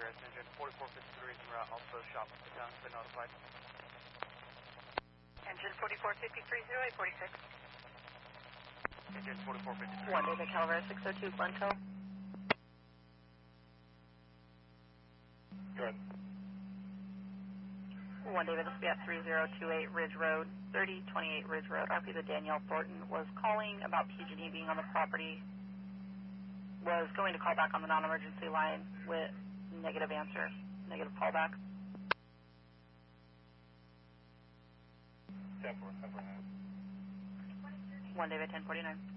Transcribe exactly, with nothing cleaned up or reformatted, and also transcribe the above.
progress. Engine forty-four fifty-three is en route, also shop with the town, been notified. Engine forty-four fifty-three, zero eight forty-six. Engine forty-four fifty-three. One David Calvary, six oh two Glencoe. Good. One David, this will be at three zero two eight Ridge Road, thirty twenty-eight Ridge Road. R P the Danielle Thornton was calling about P G and E being on the property. Was going to call back on the non-emergency line with negative answer, negative callback. ten four, ten four nine. One David, ten forty-nine.